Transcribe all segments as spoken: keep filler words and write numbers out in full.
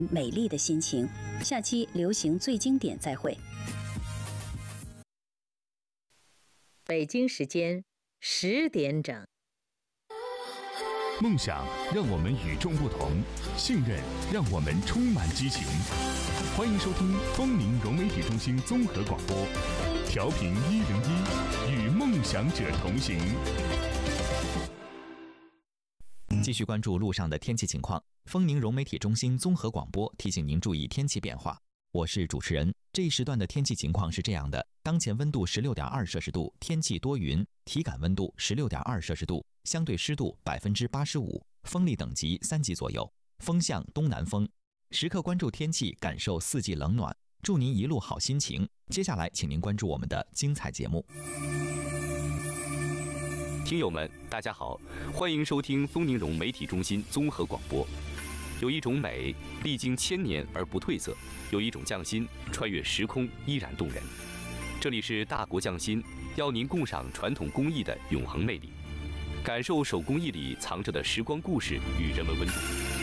美丽的心情。下期流行最经典再会。 北京时间十点整。 梦想让我们与众不同，信任让我们充满激情。欢迎收听丰宁融媒体中心综合广播，调频一零一，与梦想者同行。 继续关注路上的天气情况。丰宁融媒体中心综合广播提醒您注意天气变化。我是主持人。这一时段的天气情况是这样的：当前温度 十六点二摄氏度，天气多云，体感温度 十六点二摄氏度，相对湿度 百分之八十五， 风力等级三级左右，风向东南风。时刻关注天气，感受四季冷暖，祝您一路好心情。接下来请您关注我们的精彩节目。 听友们，大家好，欢迎收听丰宁融媒体中心综合广播。有一种美，历经千年而不褪色；有一种匠心，穿越时空依然动人。这里是大国匠心，邀您共赏传统工艺的永恒魅力，感受手工艺里藏着的时光故事与人文温度。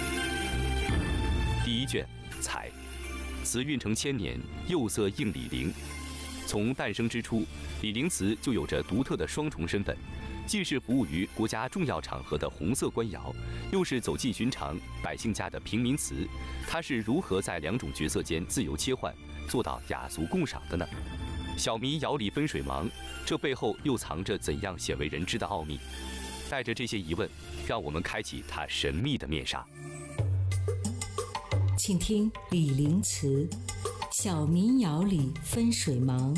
第一卷，彩，瓷运承千年，釉色映李陵。从诞生之初，李陵瓷就有着独特的双重身份。既是服务于国家重要场合的红色官窑，又是走进寻常百姓家的平民瓷。它是如何在两种角色间自由切换，做到雅俗共赏的呢？小民窑里分水忙，这背后又藏着怎样鲜为人知的奥秘？带着这些疑问，让我们开启它神秘的面纱。 请听李陵瓷，小民窑里分水忙。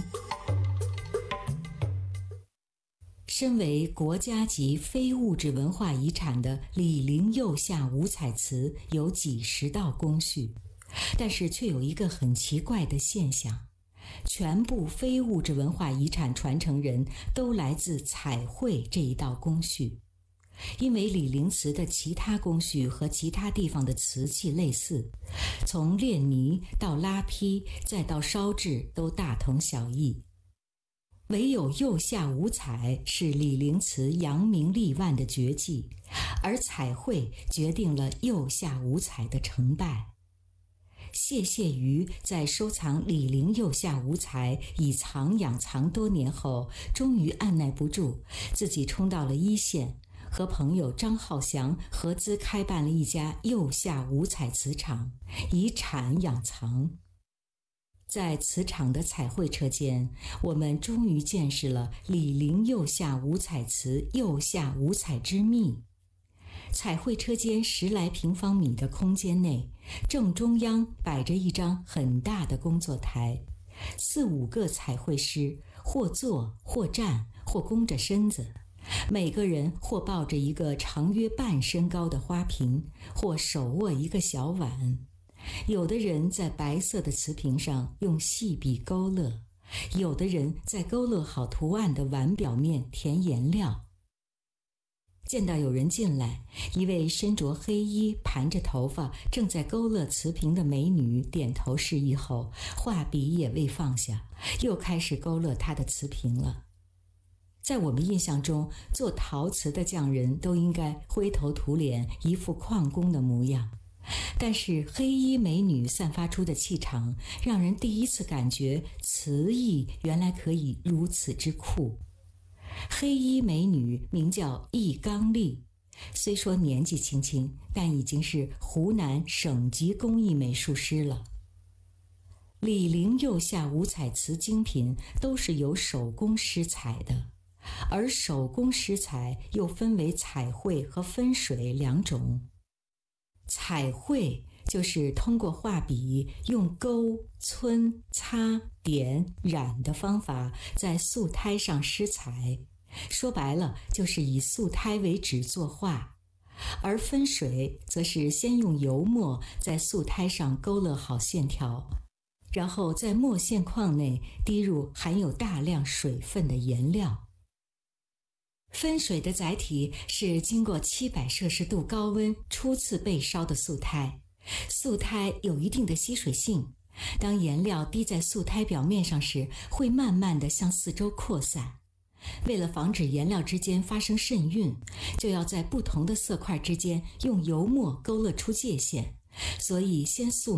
身为国家级非物质文化遗产的李陵釉下五彩瓷有几十道工序，但是却有一个很奇怪的现象，全部非物质文化遗产传承人都来自彩绘这一道工序。因为李陵瓷的其他工序和其他地方的瓷器类似，从炼泥到拉坯再到烧制都大同小异。唯有釉下五彩是李陵瓷扬名立万的绝技，而彩绘决定了釉下五彩的成败。谢谢瑜在收藏李陵釉下五彩已藏养藏多年后，终于按耐不住，自己冲到了一线，和朋友张浩祥合资开办了一家釉下五彩瓷厂，以产养藏。在瓷厂的彩绘车间，我们终于见识了李陵釉下五彩瓷釉下五彩之秘。彩绘车间十来平方米的空间内，正中央摆着一张很大的工作台，四五个彩绘师或坐或站或弓着身子，每个人或抱着一个长约半身高的花瓶，或手握一个小碗。有的人在白色的瓷瓶上用细笔勾勒，有的人在勾勒好图案的碗表面填颜料。见到有人进来，一位身着黑衣盘着头发正在勾勒瓷瓶的美女点头示意后，画笔也未放下，又开始勾勒她的瓷瓶了。在我们印象中，做陶瓷的匠人都应该灰头土脸，一副矿工的模样。但是黑衣美女散发出的气场，让人第一次感觉瓷艺原来可以如此之酷。黑衣美女名叫易刚丽，虽说年纪轻轻，但已经是湖南省级工艺美术师了。李陵釉下五彩瓷精品都是由手工施彩的，而手工施彩又分为彩绘和分水两种。彩绘就是通过画笔用勾、皴、擦、点、染的方法在素胎上施彩，说白了就是以素胎为纸作画。而分水则是先用油墨在素胎上勾勒好线条，然后在墨线框内滴入含有大量水分的颜料。分水的载体是经过七百摄氏度高温初次焙烧的素胎，素胎有一定的吸水性，当颜料滴在素胎表面上时，会慢慢地向四周扩散。为了防止颜料之间发生渗晕，就要在不同的色块之间用油墨勾勒出界限，所以先素